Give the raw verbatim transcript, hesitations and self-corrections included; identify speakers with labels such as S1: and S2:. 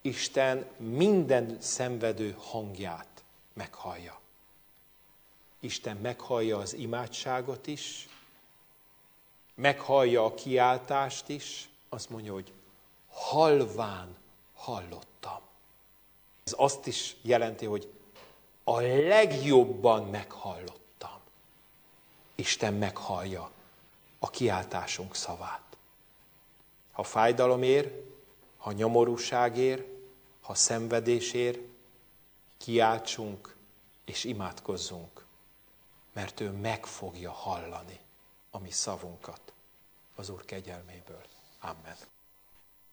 S1: Isten minden szenvedő hangját meghallja. Isten meghallja az imádságot is, meghallja a kiáltást is, azt mondja, hogy halván hallottam. Ez azt is jelenti, hogy a legjobban meghallottam. Isten meghallja a kiáltásunk szavát. Ha fájdalom ér, ha nyomorúság ér, ha szenvedés ér, kiáltsunk és imádkozzunk, mert ő meg fogja hallani a mi szavunkat az Úr kegyelméből. Amen.